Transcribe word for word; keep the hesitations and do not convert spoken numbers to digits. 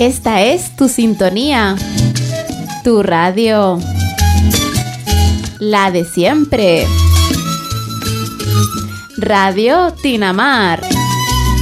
Esta es tu sintonía, tu radio, la de siempre. Radio Tinamar.